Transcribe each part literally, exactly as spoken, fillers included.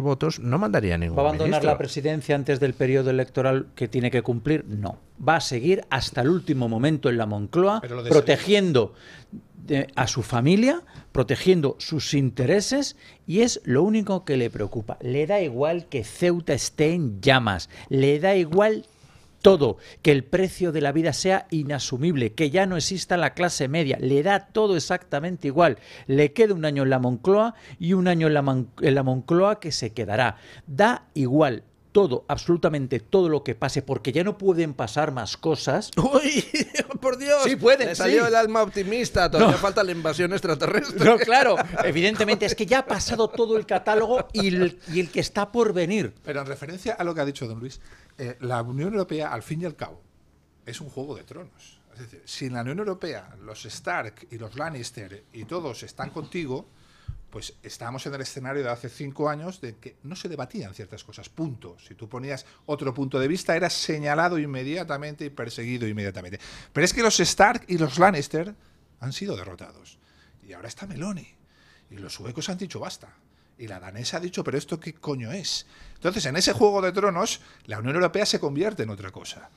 votos, no mandaría ningún ¿Va a abandonar ministro. la presidencia antes del periodo electoral que tiene que cumplir? No. Va a seguir hasta el último momento en la Moncloa, protegiendo de, a su familia, protegiendo sus intereses, y es lo único que le preocupa. Le da igual que Ceuta esté en llamas, le da igual todo, que el precio de la vida sea inasumible, que ya no exista la clase media, le da todo exactamente igual. Le queda un año en la Moncloa y un año en la, Man- en la Moncloa que se quedará. Da igual todo, absolutamente todo lo que pase, porque ya no pueden pasar más cosas. ¡Uy! ¡Por Dios! Sí, pueden, Le salió sí. el alma optimista. Todavía No. falta la invasión extraterrestre. No, claro, evidentemente es que ya ha pasado todo el catálogo y el, y el que está por venir. Pero en referencia a lo que ha dicho don Luis, eh, la Unión Europea, al fin y al cabo, es un juego de tronos. Es decir, si en la Unión Europea los Stark y los Lannister y todos están contigo, pues estábamos en el escenario de hace cinco años de que no se debatían ciertas cosas, punto. Si tú ponías otro punto de vista, eras señalado inmediatamente y perseguido inmediatamente. Pero es que los Stark y los Lannister han sido derrotados. Y ahora está Meloni. Y los suecos han dicho basta. Y la danesa ha dicho, pero ¿esto qué coño es? Entonces, en ese juego de tronos, la Unión Europea se convierte en otra cosa.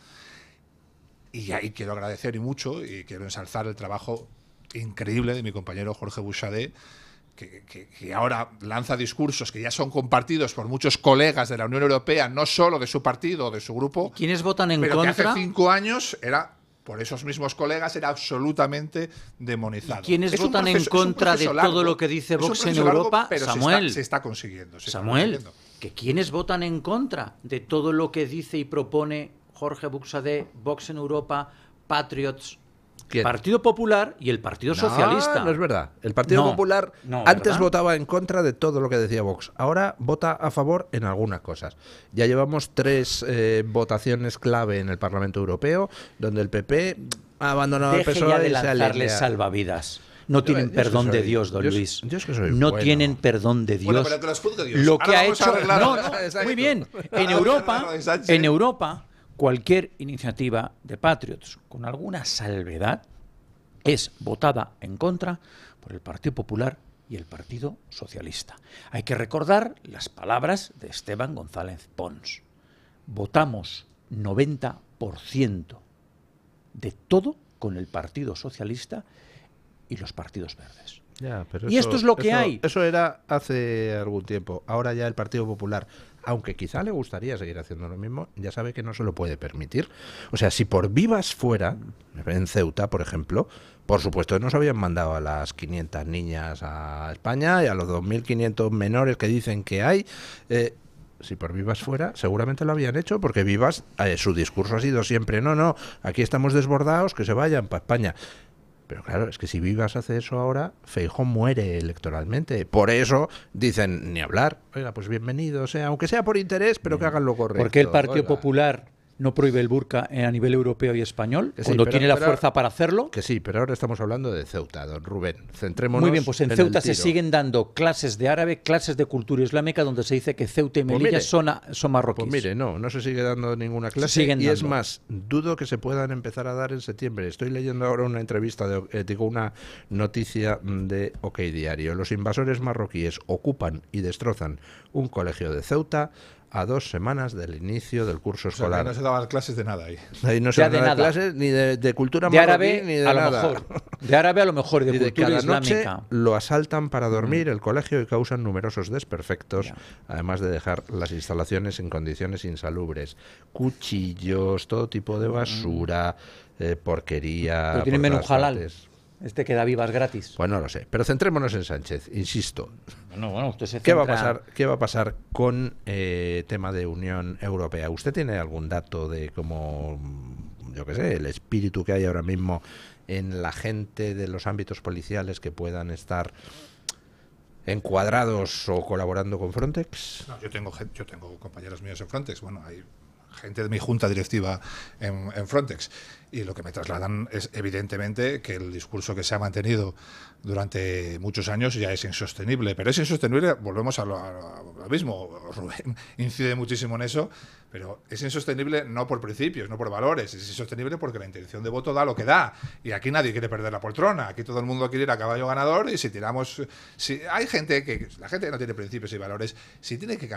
Y ahí quiero agradecer y mucho, y quiero ensalzar el trabajo increíble de mi compañero Jorge Buxadé, que, que, que ahora lanza discursos que ya son compartidos por muchos colegas de la Unión Europea, no solo de su partido o de su grupo. ¿Quiénes votan en pero contra? Que hace cinco años era, por esos mismos colegas, era absolutamente demonizado. ¿Quiénes Es un votan en proceso- es un contra de proceso todo largo. lo que dice Es un Vox en proceso largo, Europa? pero se Samuel, está, se está consiguiendo. se está Samuel, consiguiendo. que ¿quiénes votan en contra de todo lo que dice y propone Jorge Buxadé, Vox en Europa, Patriots, ¿Quién? Partido Popular y el Partido No, Socialista? no es verdad. El Partido No, Popular no, antes ¿verdad? votaba en contra de todo lo que decía Vox. Ahora vota a favor en algunas cosas. Ya llevamos tres eh, votaciones clave en el Parlamento Europeo, donde el P P ha abandonado el Deje P S O E ya de y se ha lanzarles alineado. salvavidas. No Yo- tienen yo es que perdón de soy- Dios, don yo es- Luis. yo es que soy no bueno. tienen perdón de Dios. Bueno, pero que los juzgue Dios. Lo Ahora que ha vamos a hecho. arreglar- No, no, Exacto. muy bien. Ahora En vamos a Europa, arreglar de Sánchez. en Europa, cualquier iniciativa de Patriots, con alguna salvedad, es votada en contra por el Partido Popular y el Partido Socialista. Hay que recordar las palabras de Esteban González Pons. Votamos noventa por ciento de todo con el Partido Socialista y los partidos verdes. Ya, pero Y esto es lo que eso- hay. Eso era hace algún tiempo. Ahora ya el Partido Popular, aunque quizá le gustaría seguir haciendo lo mismo, ya sabe que no se lo puede permitir. O sea, si por vivas fuera, en Ceuta, por ejemplo, por supuesto nos habían mandado a las quinientas niñas a España y a los dos mil quinientos menores que dicen que hay. Eh, si por Vivas fuera, seguramente lo habían hecho, porque Vivas, eh, su discurso ha sido siempre, no, no, aquí estamos desbordados, que se vayan para España. Pero claro, es que si Vivas hace eso ahora, Feijóo muere electoralmente. Por eso dicen, ni hablar. Oiga, pues bienvenido, o sea, aunque sea por interés, pero que hagan lo correcto. ¿Por qué el Partido Oiga. Popular no prohíbe el burka a nivel europeo y español, Que sí, cuando pero- tiene la pero- fuerza para hacerlo? Que sí, pero ahora estamos hablando de Ceuta, don Rubén. Centrémonos. Muy bien, pues en el Ceuta se tiro. siguen dando clases de árabe, clases de cultura islámica, donde se dice que Ceuta y Pues Melilla mire, son, a- son marroquíes. Pues mire, no, no se sigue dando ninguna clase. siguen y es dando. más, dudo que se puedan empezar a dar en septiembre. Estoy leyendo ahora una entrevista, de, eh, digo, una noticia de OK Diario. Los invasores marroquíes ocupan y destrozan un colegio de Ceuta a dos semanas del inicio del curso O sea, escolar. que no se daban clases de nada ahí. Ahí no se Ya dan de nada de nada. clases ni de, de cultura De marroquí árabe ni de a lo nada. mejor. De árabe a lo mejor, y de Y de cultura cada noche islámica. lo asaltan para dormir el colegio y causan numerosos desperfectos, Ya. además de dejar las instalaciones en condiciones insalubres. Cuchillos, todo tipo de basura, eh, porquería. Pero tienen por menú todas halal. partes. Este que da vivas gratis. Pues no lo sé. Pero centrémonos en Sánchez, insisto. Bueno, bueno, usted se ¿Qué va a centra- pasar, qué va a pasar con eh, tema de Unión Europea? ¿Usted tiene algún dato de cómo, yo qué sé, el espíritu que hay ahora mismo en la gente de los ámbitos policiales que puedan estar encuadrados o colaborando con Frontex? No, yo tengo gen- yo tengo compañeros míos en Frontex. Bueno, hay gente de mi junta directiva en, en Frontex, y lo que me trasladan es evidentemente que el discurso que se ha mantenido durante muchos años ya es insostenible, pero es insostenible, volvemos a lo, a lo mismo, Rubén incide muchísimo en eso, pero es insostenible no por principios, no por valores, es insostenible porque la intención de voto da lo que da, y aquí nadie quiere perder la poltrona, aquí todo el mundo quiere ir a caballo ganador, y si tiramos, si hay gente que, la gente que no tiene principios y valores, si tiene que cambiar